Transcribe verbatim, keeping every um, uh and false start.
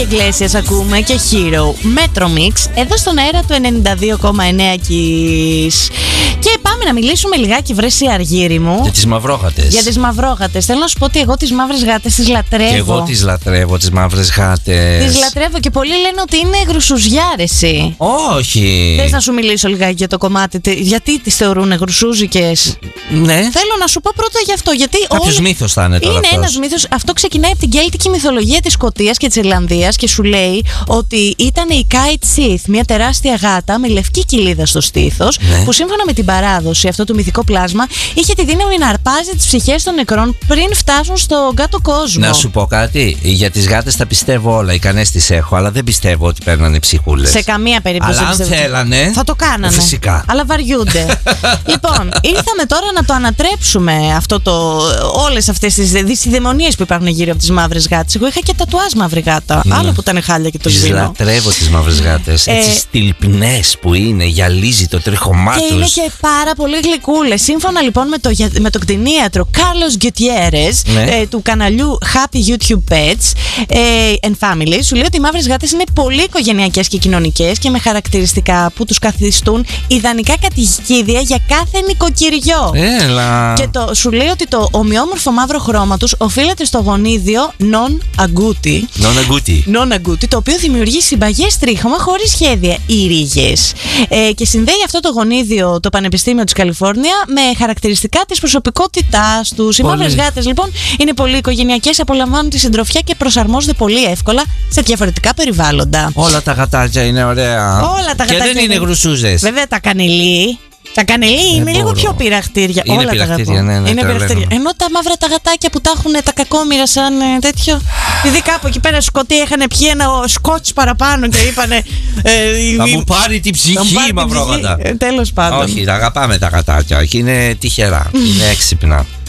Iglesias ακούμε και Hero Metro Mix εδώ στον αέρα του ενενήντα δύο κόμμα εννέα Kiss. Και πάμε να μιλήσουμε λιγάκι, βρέσει Αργύρι μου. Για τις μαυρόγατες. Για τις μαυρόγατες. Θέλω να σου πω ότι εγώ τις μαύρες γάτες τις λατρεύω. Και εγώ τις λατρεύω, τις μαύρες γάτες. Τις λατρεύω και πολλοί λένε ότι είναι γρουσουζιάρεση. Όχι. Θες να σου μιλήσω λιγάκι για το κομμάτι, γιατί τις θεωρούν γρουσούζικες? Ναι. Θέλω να σου πω πρώτα γι' αυτό. Γιατί Κάποιος όλοι... μύθος θα είναι τώρα. Είναι ένας μύθος. Αυτό ξεκινάει από την κέλτικη μυθολογία της Σκωτίας και της Ιρλανδίας και σου λέει ότι ήταν η Kite Sith, μια τεράστια γάτα με λευκή κοιλίδα στο στήθος, ναι. που σύμφωνα με την παράδοση, αυτό το μυθικό πλάσμα είχε τη δύναμη να αρπάζει τις ψυχές των νεκρών πριν φτάσουν στον κάτω κόσμο. Να σου πω κάτι. Για τις γάτες τα πιστεύω όλα. Ικανές τις έχω, αλλά δεν πιστεύω ότι παίρνανε ψυχούλες. Σε καμία περίπτωση. Αλλά αν πιστεύω. θέλανε. Θα το κάνανε. Φυσικά. Αλλά βαριούνται. Λοιπόν, ήρθαμε τώρα να το ανατρέψουμε αυτό το. Όλες αυτές τις δυσιδαιμονίες που υπάρχουν γύρω από τις μαύρες γάτες. Εγώ είχα και τατουάζ μαύρη γάτα. Ναι. Άλλο που ήταν χάλια και το τις σβήνω. Λατρεύω τις μαύρες γάτες. Ε, Έτσι στυλπνές που είναι, γυαλίζει το τρίχωμά τους. Και είναι και πάρα πολύ γλυκούλες. Σύμφωνα λοιπόν με, το, με τον κτηνίατρο Carlos Gutierrez, ναι. ε, του καναλιού Happy YouTube Pets ε, and Family, σου λέει ότι οι μαύρες γάτες είναι πολύ οικογενειακές και κοινωνικές και με χαρακτηριστικά που τους καθιστούν ιδανικά κατοικίδια για κάθε νοικοκυριό. Έλα. Και το, σου λέει ότι το ομοιόμορφο μαύρο χρώμα τους οφείλεται στο γονίδιο non agouti. Non agouti. Non agouti, το οποίο δημιουργεί συμπαγές τρίχωμα χωρίς σχέδια ή ρίγες. Ε, και συνδέει αυτό το γονίδιο το Πανεπιστήμιο της Καλιφόρνια με χαρακτηριστικά της προσωπικότητάς τους. Οι μαύρες γάτες λοιπόν είναι πολύ οικογενειακές, απολαμβάνουν τη συντροφιά και προσαρμόζονται πολύ εύκολα σε διαφορετικά περιβάλλοντα. Όλα τα γατάκια είναι ωραία. Όλα τα και γατάκια δεν είναι γρουσούζες. Βέβαια τα κανελί. Τα κανελί είναι λίγο πιο πειραχτήρια. Είναι όλα πειραχτήρια, τα ναι, ναι, είναι πειραχτήρια. Ενώ τα μαύρα τα γατάκια που τα έχουν τα κακόμοιρα σαν ε, τέτοιο. Επειδή κάπου εκεί πέρα σκοτή είχαν πιει ένα σκότς παραπάνω και είπανε. Ε, θα μου πάρει την ψυχή η μαυρόγατα. Ε, τέλος πάντων. Όχι, τα αγαπάμε τα γατάκια. Είναι τυχερά. Είναι έξυπνα.